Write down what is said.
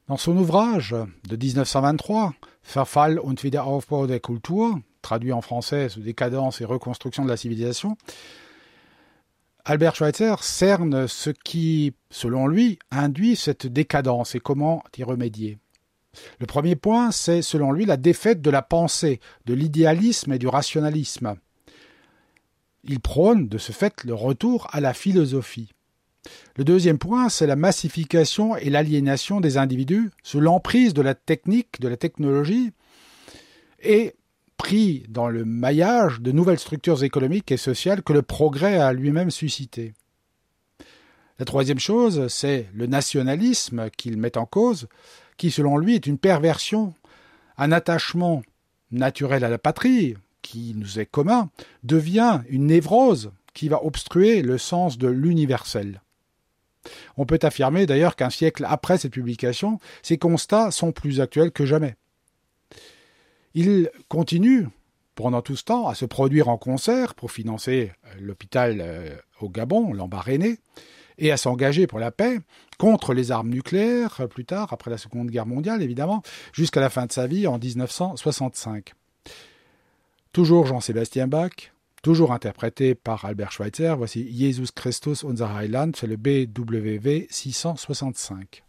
Dans son ouvrage de 1923, Verfall und Wiederaufbau der Kultur, traduit en français sous décadence et reconstruction de la civilisation, Albert Schweitzer cerne ce qui, selon lui, induit cette décadence et comment y remédier. Le premier point, c'est, selon lui, la défaite de la pensée, de l'idéalisme et du rationalisme. Il prône, de ce fait, le retour à la philosophie. Le deuxième point, c'est la massification et l'aliénation des individus sous l'emprise de la technique, de la technologie, et pris dans le maillage de nouvelles structures économiques et sociales que le progrès a lui-même suscité. La troisième chose, c'est le nationalisme qu'il met en cause, qui selon lui est une perversion, un attachement naturel à la patrie, qui nous est commun, devient une névrose qui va obstruer le sens de l'universel. On peut affirmer d'ailleurs qu'un siècle après cette publication, ces constats sont plus actuels que jamais. Il continue, pendant tout ce temps, à se produire en concert pour financer l'hôpital au Gabon, l'Ambaréné, et à s'engager pour la paix, contre les armes nucléaires, plus tard, après la Seconde Guerre mondiale, évidemment, jusqu'à la fin de sa vie en 1965. Toujours Jean-Sébastien Bach, toujours interprété par Albert Schweitzer, voici Jesus Christus unser Heiland, c'est le BWV 665.